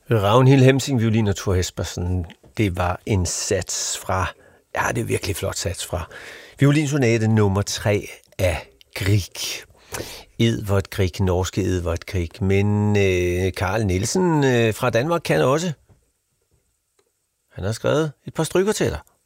Ragnhild Hemsing, violin og Thor Hespersen. Det var en sats fra, ja, det er virkelig flot sats fra violinsonate nummer 3 af Grieg. Edvard Grieg, norske Edvard Grieg. Men Carl Nielsen fra Danmark kan også. Han har skrevet et par strykker til dig.